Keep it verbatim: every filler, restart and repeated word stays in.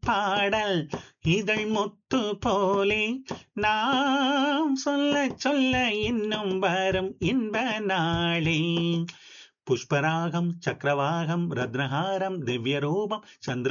பாடல் இதழ் முத்து போலே நாம் சொல்ல சொல்ல இன்னும் வரும் இன்ப நாளே. புஷ்பராகம் சக்கரவாகம் ரத்னஹாரம் திவ்ய ரூபம் சந்திர